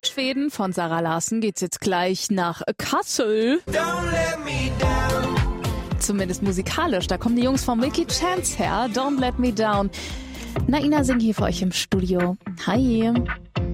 Schweden von Zara Larsson geht's jetzt gleich nach Kassel. Zumindest musikalisch. Da kommen die Jungs von Milky Chance her. Don't Let Me Down. Naina singt hier für euch im Studio. Hi.